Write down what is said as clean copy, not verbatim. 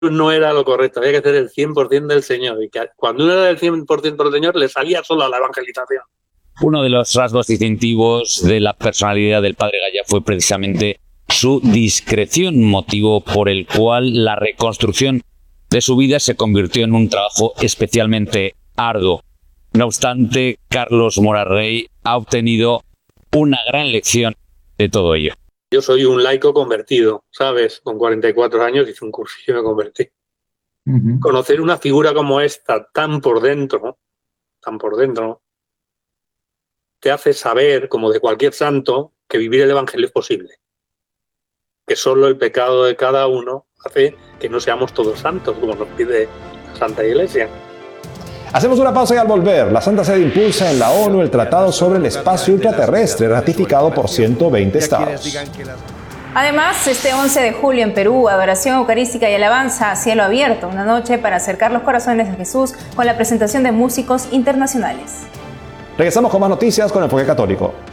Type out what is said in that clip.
no era lo correcto, había que hacer el 100% del Señor. Y que cuando uno era del 100% del Señor, le salía solo a la evangelización. Uno de los rasgos distintivos de la personalidad del padre Gaya fue precisamente su discreción, motivo por el cual la reconstrucción de su vida se convirtió en un trabajo especialmente arduo. No obstante, Carlos Mora Rey ha obtenido una gran lección de todo ello. Yo soy un laico convertido, ¿sabes? Con 44 años hice un cursillo y me convertí. Conocer una figura como esta, tan por dentro, te hace saber, como de cualquier santo, que vivir el Evangelio es posible. Que solo el pecado de cada uno hace que no seamos todos santos, como nos pide la Santa Iglesia. Hacemos una pausa y al volver, la Santa Sede impulsa en la ONU el Tratado sobre el Espacio Ultraterrestre, ratificado por 120 estados. Además, este 11 de julio en Perú, adoración eucarística y alabanza a cielo abierto, una noche para acercar los corazones a Jesús con la presentación de músicos internacionales. Regresamos con más noticias con Enfoque Católico.